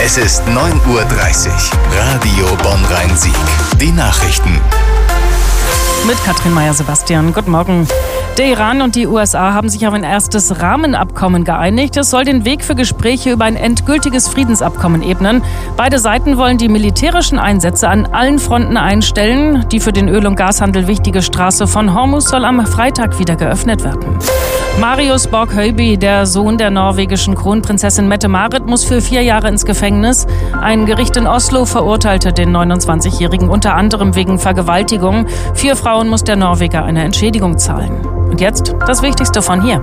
Es ist 9:30 Uhr. Radio Bonn-Rhein-Sieg. Die Nachrichten. Mit Katrin Meyer-Sebastian. Guten Morgen. Der Iran und die USA haben sich auf ein erstes Rahmenabkommen geeinigt. Es soll den Weg für Gespräche über ein endgültiges Friedensabkommen ebnen. Beide Seiten wollen die militärischen Einsätze an allen Fronten einstellen. Die für den Öl- und Gashandel wichtige Straße von Hormuz soll am Freitag wieder geöffnet werden. Marius Borg-Høiby, der Sohn der norwegischen Kronprinzessin Mette-Marit, muss für 4 Jahre ins Gefängnis. Ein Gericht in Oslo verurteilte den 29-Jährigen unter anderem wegen Vergewaltigung. 4 Frauen muss der Norweger eine Entschädigung zahlen. Und jetzt das Wichtigste von hier.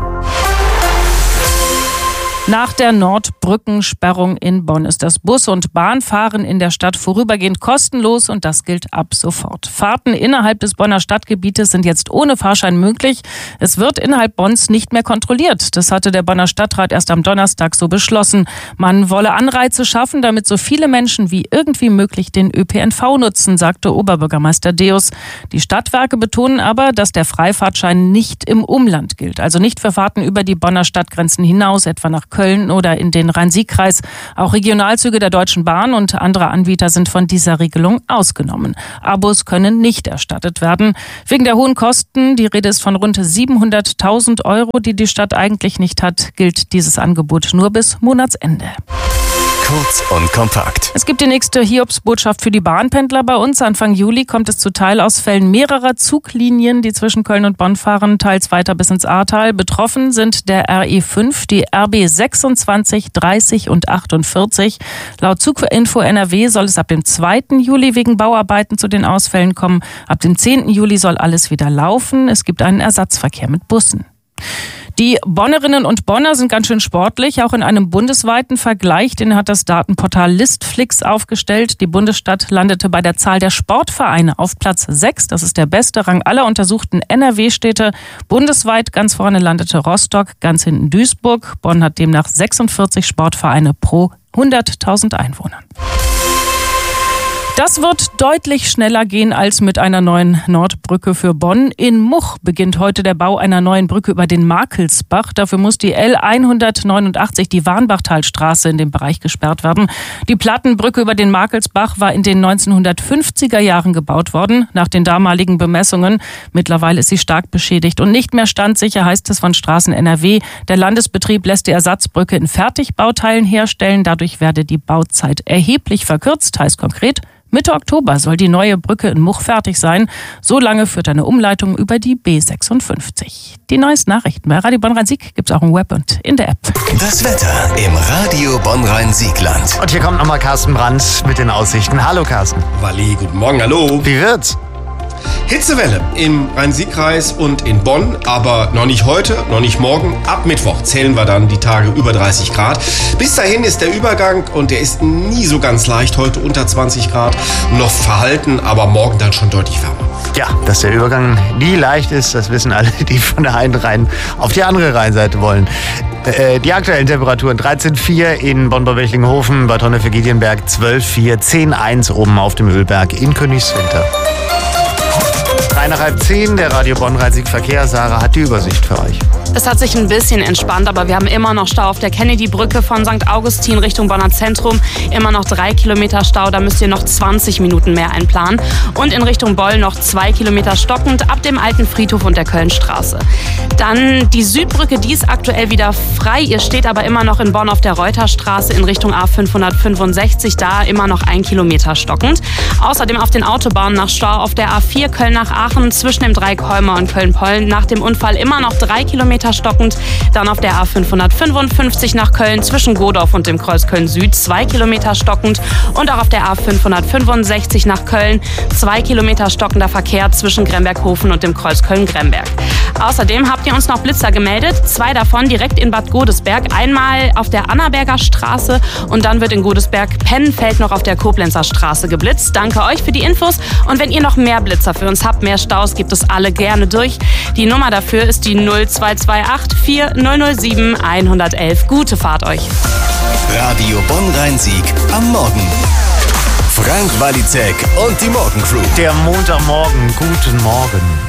Nach der Nordbrückensperrung in Bonn ist das Bus- und Bahnfahren in der Stadt vorübergehend kostenlos und das gilt ab sofort. Fahrten innerhalb des Bonner Stadtgebietes sind jetzt ohne Fahrschein möglich. Es wird innerhalb Bonns nicht mehr kontrolliert. Das hatte der Bonner Stadtrat erst am Donnerstag so beschlossen. Man wolle Anreize schaffen, damit so viele Menschen wie irgendwie möglich den ÖPNV nutzen, sagte Oberbürgermeister Deus. Die Stadtwerke betonen aber, dass der Freifahrtschein nicht im Umland gilt. Also nicht für Fahrten über die Bonner Stadtgrenzen hinaus, etwa nach Köln oder in den Rhein-Sieg-Kreis. Auch Regionalzüge der Deutschen Bahn und andere Anbieter sind von dieser Regelung ausgenommen. Abos können nicht erstattet werden. Wegen der hohen Kosten, die Rede ist von rund 700.000 €, die die Stadt eigentlich nicht hat, gilt dieses Angebot nur bis Monatsende. Kurz und kompakt. Es gibt die nächste Hiobsbotschaft für die Bahnpendler bei uns. Anfang Juli kommt es zu Teilausfällen mehrerer Zuglinien, die zwischen Köln und Bonn fahren, teils weiter bis ins Ahrtal. Betroffen sind der RE5, die RB 26, 30 und 48. Laut Zuginfo NRW soll es ab dem 2. Juli wegen Bauarbeiten zu den Ausfällen kommen. Ab dem 10. Juli soll alles wieder laufen. Es gibt einen Ersatzverkehr mit Bussen. Die Bonnerinnen und Bonner sind ganz schön sportlich, auch in einem bundesweiten Vergleich. Den hat das Datenportal Listflix aufgestellt. Die Bundesstadt landete bei der Zahl der Sportvereine auf Platz 6. Das ist der beste Rang aller untersuchten NRW-Städte. Bundesweit ganz vorne landete Rostock, ganz hinten Duisburg. Bonn hat demnach 46 Sportvereine pro 100.000 Einwohnern. Das wird deutlich schneller gehen als mit einer neuen Nordbrücke für Bonn. In Much beginnt heute der Bau einer neuen Brücke über den Markelsbach. Dafür muss die L189, die Warnbachtalstraße, in dem Bereich gesperrt werden. Die Plattenbrücke über den Markelsbach war in den 1950er Jahren gebaut worden, nach den damaligen Bemessungen. Mittlerweile ist sie stark beschädigt und nicht mehr standsicher, heißt es von Straßen NRW. Der Landesbetrieb lässt die Ersatzbrücke in Fertigbauteilen herstellen. Dadurch werde die Bauzeit erheblich verkürzt, heißt konkret, Mitte Oktober soll die neue Brücke in Much fertig sein. So lange führt eine Umleitung über die B56. Die neuesten Nachrichten bei Radio Bonn-Rhein-Sieg gibt es auch im Web und in der App. Das Wetter im Radio Bonn-Rhein-Siegland. Und hier kommt nochmal Carsten Brandt mit den Aussichten. Hallo Carsten. Walli, guten Morgen, hallo. Wie wird's? Hitzewelle im Rhein-Sieg-Kreis und in Bonn, aber noch nicht heute, noch nicht morgen. Ab Mittwoch zählen wir dann die Tage über 30 Grad. Bis dahin ist der Übergang und der ist nie so ganz leicht. Heute unter 20 Grad, noch verhalten, aber morgen dann schon deutlich wärmer. Ja, dass der Übergang nie leicht ist, das wissen alle, die von der einen Rhein auf die andere Rheinseite wollen. Die aktuellen Temperaturen 13,4 in Bonn-Bauwechlingenhofen, Bad Honnef-Giedienberg 12,4, 10,1 oben auf dem Ölberg in Königswinter. 9 nach halb 10, der Radio Bonn-Rhein-Sieg Verkehr. Sarah hat die Übersicht für euch. Es hat sich ein bisschen entspannt, aber wir haben immer noch Stau auf der Kennedy-Brücke von St. Augustin Richtung Bonner Zentrum. Immer noch 3 Kilometer Stau, da müsst ihr noch 20 Minuten mehr einplanen. Und in Richtung Boll noch 2 Kilometer stockend ab dem alten Friedhof und der Kölnstraße. Dann die Südbrücke, die ist aktuell wieder frei. Ihr steht aber immer noch in Bonn auf der Reuterstraße in Richtung A565. Da immer noch 1 Kilometer stockend. Außerdem auf den Autobahnen nach Stau auf der A4 Köln nach Aachen zwischen dem Dreieck Holmer und Köln-Pollen. Nach dem Unfall immer noch 3 Kilometer stockend. Dann auf der A555 nach Köln zwischen Godorf und dem Kreuz Köln-Süd 2 Kilometer stockend. Und auch auf der A565 nach Köln 2 Kilometer stockender Verkehr zwischen Gremberghofen und dem Kreuz Köln-Gremberg. Außerdem habt ihr uns noch Blitzer gemeldet. 2 davon direkt in Bad Godesberg. Einmal auf der Annaberger Straße und dann wird in Godesberg-Pennenfeld noch auf der Koblenzer Straße geblitzt. Danke euch für die Infos. Und wenn ihr noch mehr Blitzer für uns habt, mehr Staus, gebt es alle gerne durch. Die Nummer dafür ist die 0228 4007 111. Gute Fahrt euch. Radio Bonn-Rhein-Sieg am Morgen. Frank Walizek und die Morgencrew. Der Montagmorgen, guten Morgen.